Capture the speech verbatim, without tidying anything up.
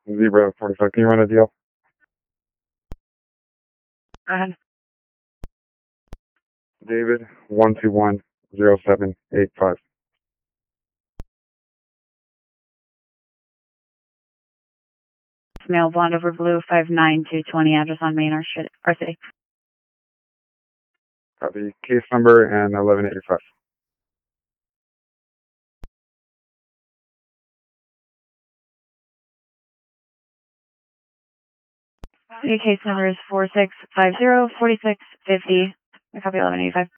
Zebra forty-five, can you run a deal? Go ahead. David, one two one zero seven eight five. Male, blonde over blue, five nine two twenty, address on Main, our, sh- our city. Copy. Case number and eleven eighty-five. City case number is four six five zero four six five zero. I copy eleven eighty-five.